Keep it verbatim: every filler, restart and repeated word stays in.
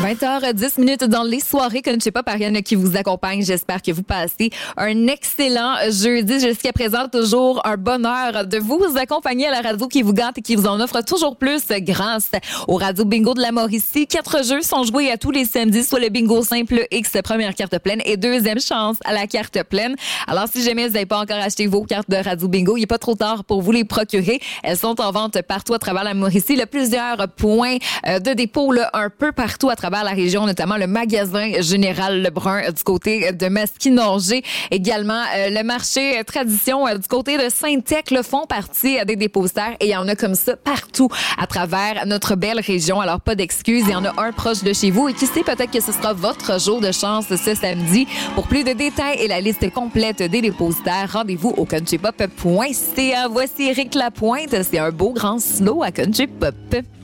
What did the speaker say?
vingt heures dix minutes dans les soirées Country Pop, Ariane qui vous accompagne. J'espère que vous passez un excellent jeudi. Jusqu'à présent, toujours un bonheur de vous accompagner à la radio qui vous gâte et qui vous en offre toujours plus grâce au Radio Bingo de la Mauricie. Quatre jeux sont joués à tous les samedis, soit le bingo simple X, première carte pleine, et deuxième chance à la carte pleine. Alors, si jamais vous n'avez pas encore acheté vos cartes de Radio Bingo, il n'est pas trop tard pour vous les procurer. Elles sont en vente partout à travers la Mauricie. Il y a plusieurs points de dépôt là, un peu partout à travers la région, notamment le magasin Général Lebrun du côté de Masquinongé. Également, euh, le marché Tradition euh, du côté de Saint-Tech le font partie euh, des dépositaires et il y en a comme ça partout à travers notre belle région. Alors, pas d'excuses, il y en a un proche de chez vous et qui sait, peut-être que ce sera votre jour de chance ce samedi. Pour plus de détails et la liste complète des dépositaires, rendez-vous au country pop point c a. Voici Éric Lapointe, c'est un beau grand slow à Country Pop.